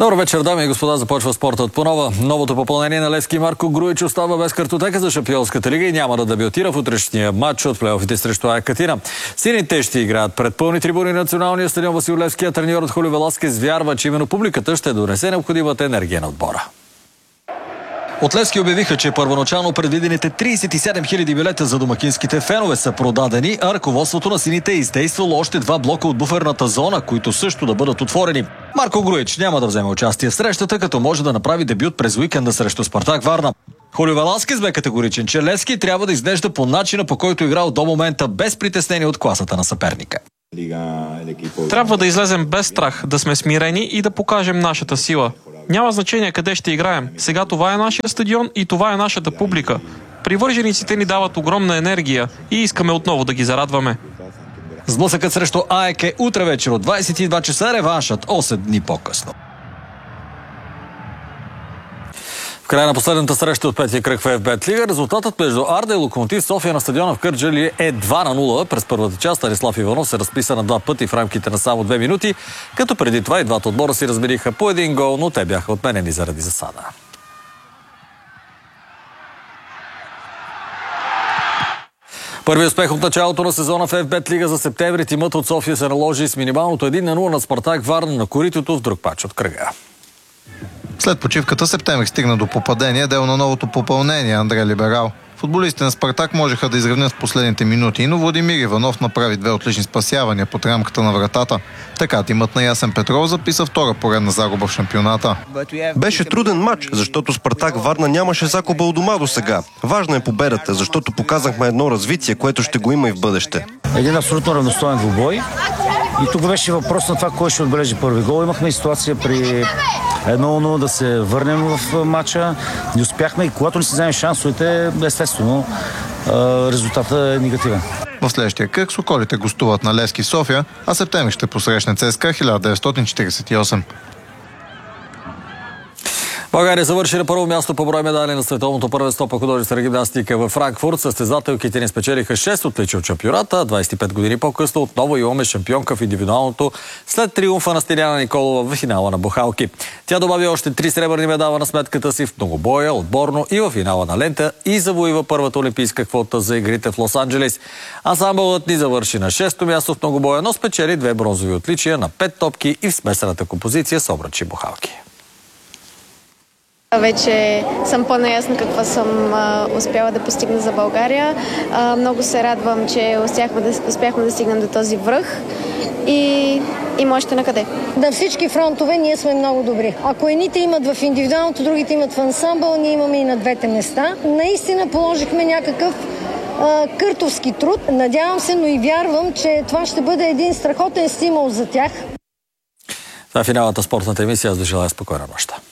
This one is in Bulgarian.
Добър вечер, дами и господа. Започва спортът по нова. Новото попълнение на Левски Марко Груич остава без картотека за Шампионската лига и няма да дебютира в утрешния матч от плейофите срещу Екатина. Сините ще играят пред пълни трибуни на националния стадион Васил Левски. Треньорът Хулио Веласкес вярва, че именно публиката ще донесе необходимата енергия на отбора. От Левски обявиха, че първоначално предвидените 37 000 билета за домакинските фенове са продадени, а ръководството на сините е издействало още 2 блока от буферната зона, които също да бъдат отворени. Марко Груич няма да вземе участие в срещата, като може да направи дебют през уикенда срещу Спартак Варна. Хулио Веласкес бе категоричен, че Левски трябва да изглежда по начина, по който играл до момента, без притеснение от класата на съперника. Трябва да излезем без страх, да сме смирени и да покажем нашата сила. Няма значение къде ще играем. Сега това е нашия стадион и това е нашата публика. Привържениците ни дават огромна енергия и искаме отново да ги зарадваме. Сблъсъкът срещу АЕК е утре вечер от 22 часа, реваншът 8 дни по-късно. В края на последната среща от петия кръг в ФБ Лига, резултатът между Арда и Локомотив София на стадиона в Кърджали е 2-0. През първата част Станислав Иванов се разписа на 2 пъти в рамките на само 2 минути, като преди това и двата отбора си размениха по 1 гол, но те бяха отменени заради засада. Първи успех от началото на сезона в ФБ Лига за септември. Тимът от София се наложи с минималното 1-0 на Спартак Варна на коритото в друг пач от кръга. След почивката Септември стигна до попадение, дел на новото попълнение Андре Либерал. Футболистите на Спартак можеха да изравнят в последните минути, но Владимир Иванов направи 2 отлични спасявания под рамката на вратата. Така тимът на Ясен Петров записа втора поредна загуба в шампионата. Беше труден матч, защото Спартак Варна нямаше загуба у дома до сега. Важна е победата, защото показахме едно развитие, което ще го има и в бъдеще. Един абсолютно равностоен двубой. И тук беше въпрос на това, кой ще отбележи първи гол. Имахме и ситуация при 1-0 да се върнем в матча. Не успяхме и когато не си вземем шансовете, естествено, резултатът е негативен. В следващия кръг Соколите гостуват на Левски София, а Септември ще посрещне ЦСКА 1948. България завърши на първо място по брой медали на световното първенство по художествена гимнастика във Франкфурт. Състезателките ни спечелиха 6 отличия от шампионата. 25 години по-късно отново имаме шампионка в индивидуалното след триумфа на Стиляна Николова в финала на бухалки. Тя добави още 3 сребърни медала на сметката си в многобоя, отборно и в финала на лента и завоюва първата олимпийска квота за игрите в Лос-Анджелес. Ансамбълът ни завърши на 6-то място в многобоя, но спечели 2 бронзови отличия на 5 топки и в смесената композиция с обръчи бухалки. Вече съм по-наясна какво съм успяла да постигна за България. Много се радвам, че успяхме да стигнем до този връх и има още на къде. На всички фронтове ние сме много добри. Ако едните имат в индивидуалното, другите имат в ансамбъл, ние имаме и на двете места. Наистина положихме някакъв къртовски труд. Надявам се, но и вярвам, че това ще бъде един страхотен стимул за тях. Това е финалната спортната емисия. Аз да желая спокойна нощ.